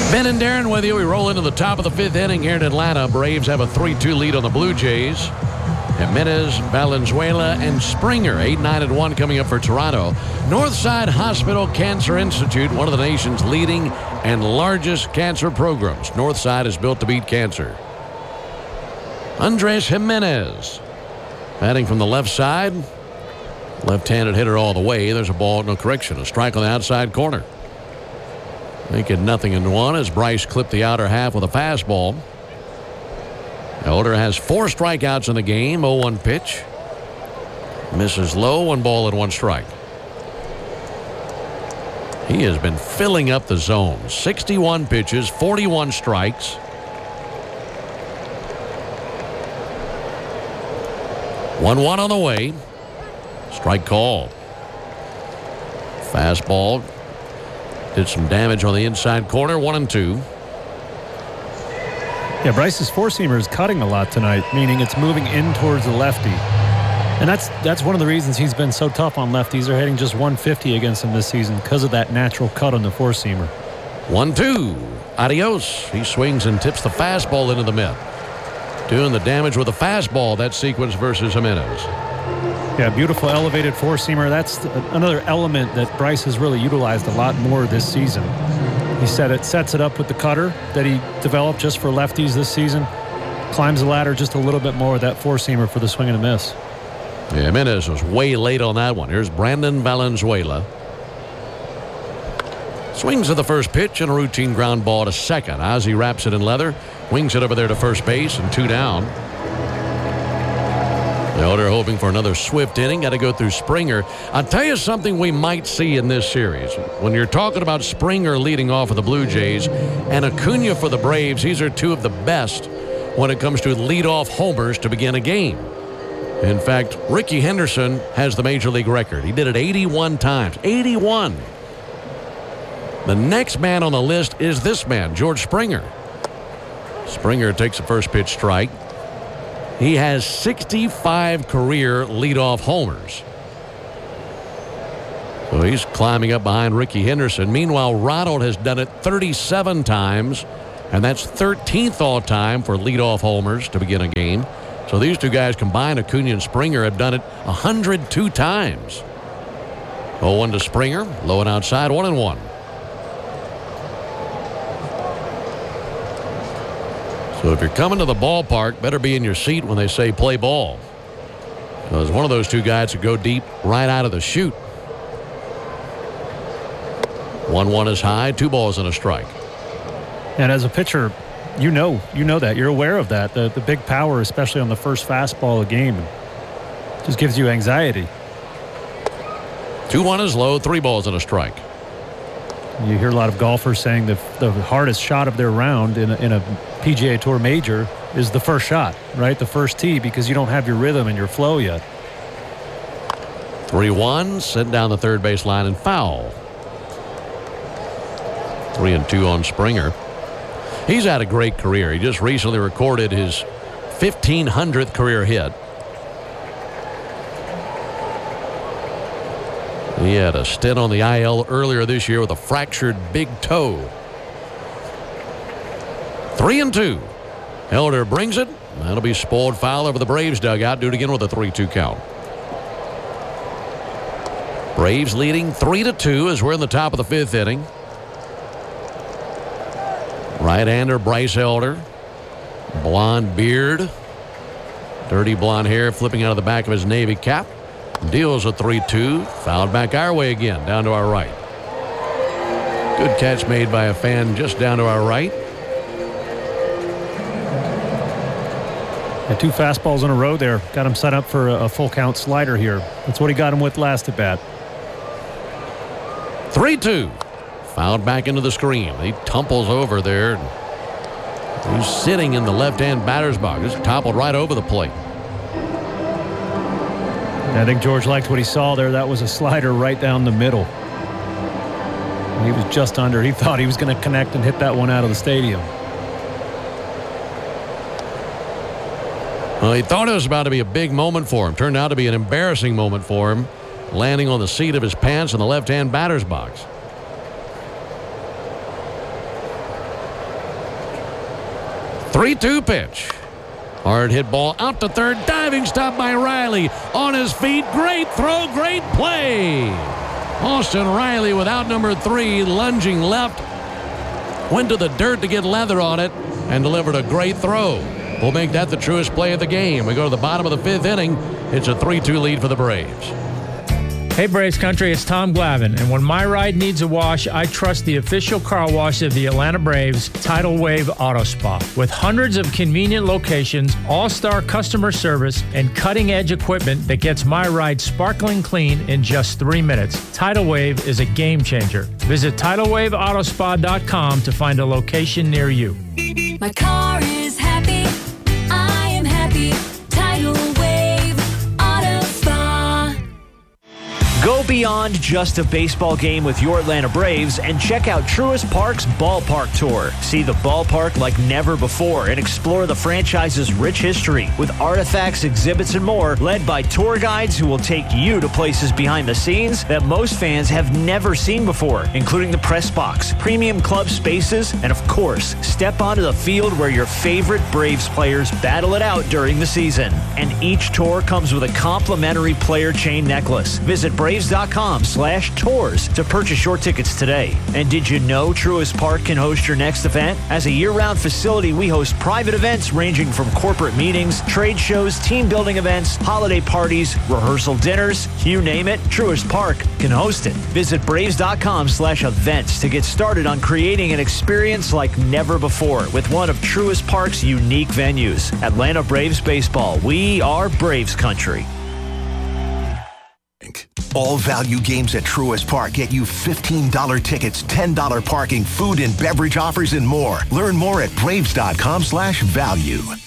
Ben and Darren with you. We roll into the top of the fifth inning here in Atlanta. Braves have a 3-2 lead on the Blue Jays. Jimenez, Valenzuela, and Springer, 8-9-1 coming up for Toronto. Northside Hospital Cancer Institute, one of the nation's leading and largest cancer programs. Northside is built to beat cancer. Andres Jimenez, batting from the left side. Left-handed hitter all the way. There's a ball, no correction. A strike on the outside corner. Make it 0-1 as Bryce clipped the outer half with a fastball. Elder has 4 strikeouts in the game. 0-1 pitch. Misses low. 1 ball and 1 strike. He has been filling up the zone. 61 pitches, 41 strikes. One on the way. Strike call. Fastball. Did some damage on the inside corner. 1-2. Yeah, Bryce's four-seamer is cutting a lot tonight, meaning it's moving in towards the lefty. And that's one of the reasons he's been so tough on lefties. They're hitting just 150 against him this season because of that natural cut on the four-seamer. 1-2. Adios. He swings and tips the fastball into the mitt. Doing the damage with a fastball, that sequence versus Jimenez. Yeah, beautiful elevated four-seamer. That's another element that Bryce has really utilized a lot more this season. He said it sets it up with the cutter that he developed just for lefties this season. Climbs the ladder just a little bit more with that four-seamer for the swing and a miss. Yeah, Jimenez was way late on that one. Here's Brandon Valenzuela. Swings at the first pitch and a routine ground ball to second. Ozzie wraps it in leather. Wings it over there to first base and 2 down. The Elder hoping for another swift inning. Got to go through Springer. I'll tell you something we might see in this series. When you're talking about Springer leading off of the Blue Jays and Acuna for the Braves, these are 2 of the best when it comes to leadoff homers to begin a game. In fact, Ricky Henderson has the Major League record. He did it 81 times. 81. The next man on the list is this man, George Springer. Springer takes the first pitch strike. He has 65 career leadoff homers. So he's climbing up behind Ricky Henderson. Meanwhile, Ronald has done it 37 times, and that's 13th all-time for leadoff homers to begin a game. So these 2 guys combined, Acuna and Springer, have done it 102 times. 0-1 to Springer. Low and outside, 1-1. So if you're coming to the ballpark, better be in your seat when they say play ball. Because one of those 2 guys would go deep right out of the chute. 1-1 is high, 2 balls and a strike. And as a pitcher, you know that. You're aware of that. The big power, especially on the first fastball of the game, just gives you anxiety. 2-1 is low, 3 balls and a strike. You hear a lot of golfers saying the hardest shot of their round in a PGA Tour major is the first shot, right? The first tee, because you don't have your rhythm and your flow yet. 3-1, sent down the third base line and foul. 3-2 on Springer. He's had a great career. He just recently recorded his 1,500th career hit. He had a stint on the IL earlier this year with a fractured big toe. 3-2. Elder brings it. That'll be spoiled foul over the Braves dugout. Do it again with a 3-2 count. Braves leading 3-2 as we're in the top of the 5th inning. Right-hander Bryce Elder. Blonde beard. Dirty blonde hair flipping out of the back of his Navy cap. Deals a 3-2. Fouled back our way again, down to our right. Good catch made by a fan just down to our right. And 2 fastballs in a row there. Got him set up for a full count slider here. That's what he got him with last at bat. 3-2. Fouled back into the screen. He tumples over there. He's sitting in the left-hand batter's box. Just toppled right over the plate. I think George liked what he saw there. That was a slider right down the middle. He was just under. He thought he was going to connect and hit that one out of the stadium. Well, he thought it was about to be a big moment for him. Turned out to be an embarrassing moment for him, landing on the seat of his pants in the left-hand batter's box. 3-2 pitch. Hard hit ball out to third. Diving stop by Riley. On his feet. Great throw. Great play. Austin Riley without number 3. Lunging left. Went to the dirt to get leather on it and delivered a great throw. We'll make that the truest play of the game. We go to the bottom of the 5th inning. It's a 3-2 lead for the Braves. Hey Braves country, it's Tom Glavine, and when my ride needs a wash, I trust the official car wash of the Atlanta Braves, Tidal Wave Auto Spa. With hundreds of convenient locations, all-star customer service, and cutting-edge equipment that gets my ride sparkling clean in just 3 minutes, Tidal Wave is a game changer. Visit TidalWaveAutospa.com to find a location near you. My car is happy, I am happy, Tidal Wave Auto Spa. Go beyond just a baseball game with your Atlanta Braves and check out Truist Park's Ballpark Tour. See the ballpark like never before and explore the franchise's rich history with artifacts, exhibits, and more, led by tour guides who will take you to places behind the scenes that most fans have never seen before, including the press box, premium club spaces, and of course, step onto the field where your favorite Braves players battle it out during the season. And each tour comes with a complimentary player chain necklace. Visit Braves.com/tours to purchase your tickets today. And did you know Truist Park can host your next event? As a year-round facility, we host private events ranging from corporate meetings, trade shows, team building events, holiday parties, rehearsal dinners, you name it, Truist Park can host it. Visit Braves.com/events to get started on creating an experience like never before with one of Truist Park's unique venues. Atlanta Braves Baseball. We are Braves country. All value games at Truist Park get you $15 tickets, $10 parking, food and beverage offers, and more. Learn more at Braves.com/value.